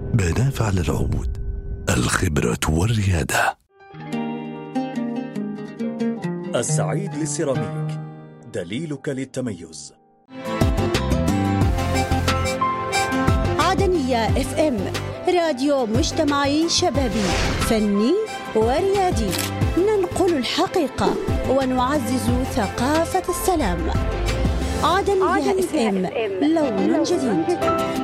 بناف على العود، الخبرة والريادة. السعيد للسيراميك، دليلك للتميز. عدنية FM، راديو مجتمعي شبابي فني وريادي، ننقل الحقيقة ونعزز ثقافة السلام. عدنية FM، لون جديد.